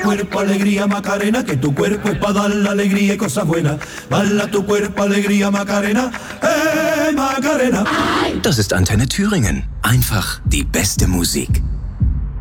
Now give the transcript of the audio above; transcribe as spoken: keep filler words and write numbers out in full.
cuerpo, alegría, Macarena, que tu cuerpo es para dar la alegría y cosas buenas. Bala tu cuerpo, alegría, Macarena, eh, Macarena. Das ist Antenne Thüringen. Einfach die beste Musik.